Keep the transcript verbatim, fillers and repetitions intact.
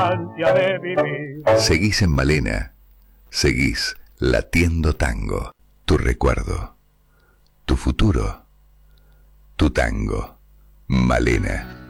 ansia de vivir. Seguís en Malena, seguís latiendo tango. Tu recuerdo, tu futuro, tu tango. Malena.